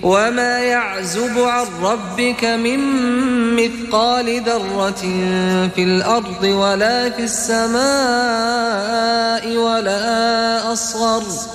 وما يعزب عن ربك من مثقال ذرة في الأرض ولا في السماء ولا أصغر